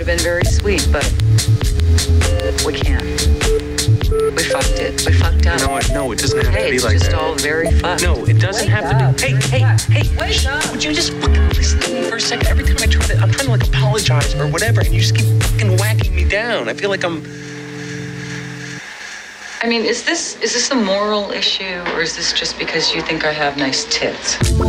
been very sweet, but we can't. We fucked it. We fucked up. No, it doesn't have to be it's like just that. all very fucked. No, it doesn't have to be. Hey, Wake up. would you just fucking listen to me for a second? Every time I'm trying to like apologize or whatever, and you just keep fucking whacking me down. I feel like I'm... I mean, is this a moral issue, or is this just because you think I have nice tits?